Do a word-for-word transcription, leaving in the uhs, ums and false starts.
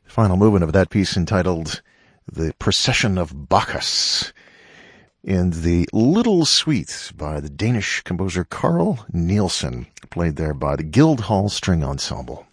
Final movement of that piece entitled The Procession of Bacchus in the Little Suite by the Danish composer Carl Nielsen, played there by the Guildhall String Ensemble.